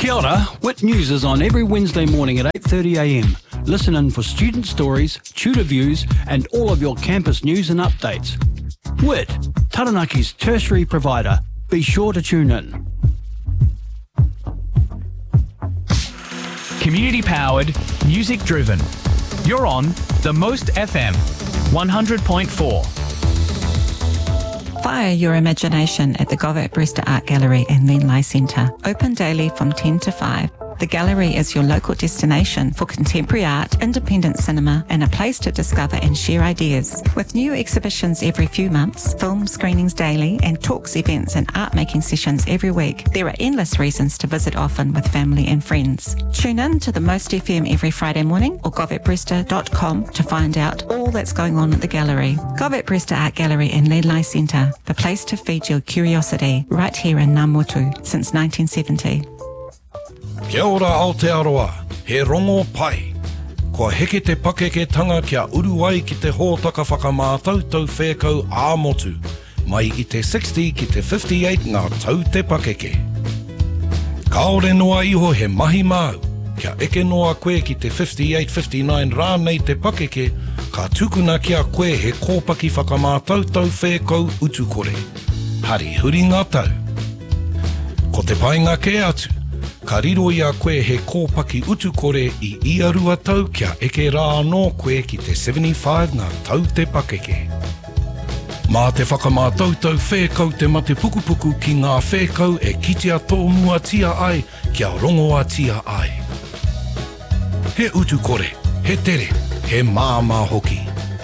Kia ora, Wit News is on every Wednesday morning at 8:30am. Listen in for student stories, tutor views and all of your campus news and updates. Wit, Taranaki's tertiary provider. Be sure to tune in. Community powered, music driven. You're on The Most FM 100.4. Fire your imagination at the Govett Brewster Art Gallery and Lenlai Centre. Open daily from 10 to 5. The gallery is your local destination for contemporary art, independent cinema and a place to discover and share ideas. With new exhibitions every few months, film screenings daily and talks, events and art making sessions every week, there are endless reasons to visit often with family and friends. Tune in to the Most FM every Friday morning or govettbrewster.com to find out all that's going on at the gallery. Govett Brewster Art Gallery and Lenlai Centre, the place to feed your curiosity, right here in Ngāmotu since 1970. Kia ora Aotearoa, he rongo pai. Kua heke te pakeketanga kia uruai ki te hōtaka whakamātautau whēkau āmotu, mai i te 60 ki te 58 ngā tau te pakeke. Kaore noa iho he mahi māu, kia eke noa koe ki te 58-59 rānei te pakeke, ka tukuna kia koe he kōpaki whakamātautau whēkau utukore. Hari huri ngā tau. Ko te painga ke atu, ka riro ia koe he kōpaki utukore i ia rua tau kia eke rā anō koe ki te 75 ngā tau te pakeke. Mā te whakamātautau whēkau te mate pukupuku ki ngā whēkau e kitea tō mua tia ai kia rongoa tia ai. He utukore, he tere, he māmā hoki.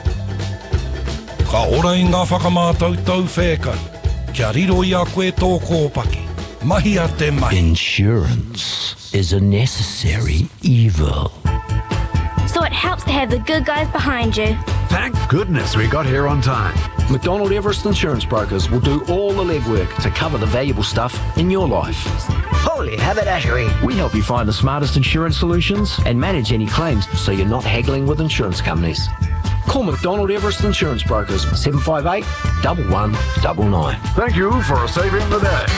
Ka ora i ngā whakamātautau whēkau, kia riro ia koe tō kōpaki. Mahi a te mahi. Insurance is a necessary evil. So it helps to have the good guys behind you. Thank goodness we got here on time. McDonald Everest Insurance Brokers will do all the legwork to cover the valuable stuff in your life. Holy haberdashery. We help you find the smartest insurance solutions and manage any claims so you're not haggling with insurance companies. Call McDonald Everest Insurance Brokers 758 1199. Thank you for saving the day.